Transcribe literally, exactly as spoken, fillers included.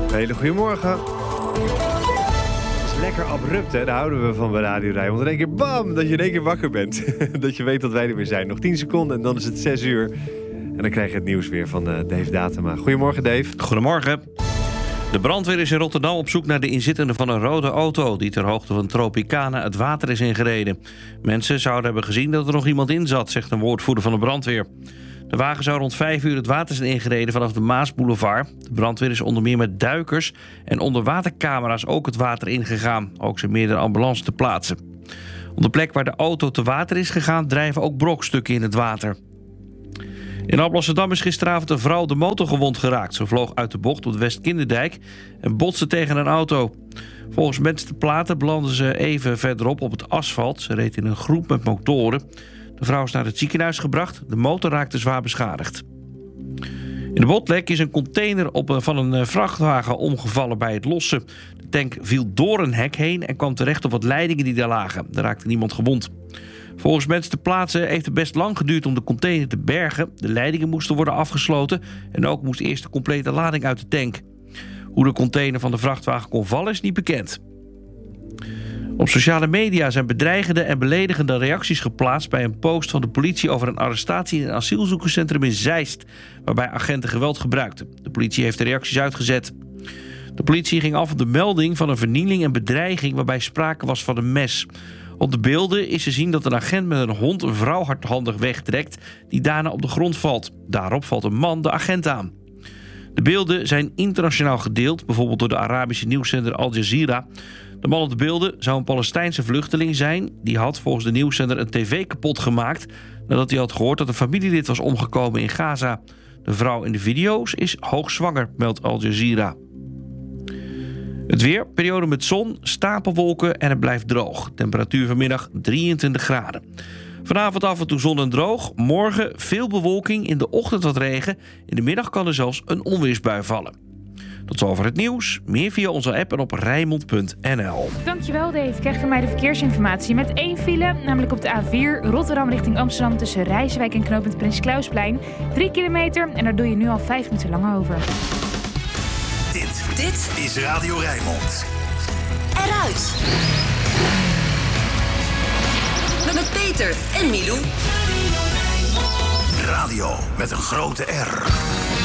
Hele goedemorgen. Dat is lekker abrupt, hè? Daar houden we van bij Radio Rij. Want in één keer, bam, dat je in één keer wakker bent. Dat je weet dat wij er weer zijn. Nog tien seconden en dan is het zes uur. En dan krijg je het nieuws weer van uh, Dave Datema. Goedemorgen, Dave. Goedemorgen. De brandweer is in Rotterdam op zoek naar de inzittende van een rode auto die ter hoogte van Tropicana het water is ingereden. Mensen zouden hebben gezien dat er nog iemand in zat, zegt een woordvoerder van de brandweer. De wagen zou rond vijf uur het water zijn ingereden vanaf de Maasboulevard. De brandweer is onder meer met duikers en onderwatercamera's ook het water ingegaan. Ook zijn meerdere ambulances te plaatsen. Op de plek waar de auto te water is gegaan drijven ook brokstukken in het water. In Alblasserdam is gisteravond een vrouw de motor gewond geraakt. Ze vloog uit de bocht op de Westkinderdijk en botste tegen een auto. Volgens mensen te platen belandde ze even verderop op het asfalt. Ze reed in een groep met motoren. De vrouw is naar het ziekenhuis gebracht. De motor raakte zwaar beschadigd. In de Botlek is een container op een, van een vrachtwagen omgevallen bij het lossen. De tank viel door een hek heen en kwam terecht op wat leidingen die daar lagen. Er raakte niemand gewond. Volgens mensen te plaatsen heeft het best lang geduurd om de container te bergen. De leidingen moesten worden afgesloten en ook moest eerst de complete lading uit de tank. Hoe de container van de vrachtwagen kon vallen is niet bekend. Op sociale media zijn bedreigende en beledigende reacties geplaatst bij een post van de politie over een arrestatie in een asielzoekerscentrum in Zeist, waarbij agenten geweld gebruikten. De politie heeft de reacties uitgezet. De politie ging af op de melding van een vernieling en bedreiging waarbij sprake was van een mes. Op de beelden is te zien dat een agent met een hond een vrouw hardhandig wegtrekt die daarna op de grond valt. Daarop valt een man de agent aan. De beelden zijn internationaal gedeeld, bijvoorbeeld door de Arabische nieuwszender Al Jazeera. De man op de beelden zou een Palestijnse vluchteling zijn. Die had volgens de nieuwszender een tv kapot gemaakt nadat hij had gehoord dat een familielid was omgekomen in Gaza. De vrouw in de video's is hoogzwanger, meldt Al Jazeera. Het weer, periode met zon, stapelwolken en het blijft droog. Temperatuur vanmiddag drieëntwintig graden. Vanavond af en toe zon en droog. Morgen veel bewolking, in de ochtend wat regen. In de middag kan er zelfs een onweersbui vallen. Tot zover het nieuws. Meer via onze app en op rijnmond punt n l. Dankjewel Dave. Krijg van mij de verkeersinformatie met één file, namelijk op de A vier Rotterdam richting Amsterdam tussen Rijswijk en knooppunt Prins Klausplein. Drie kilometer en daar doe je nu al vijf minuten lang over. Dit, dit is Radio Rijnmond. Eruit. Met Peter en Milou. Radio met een grote R.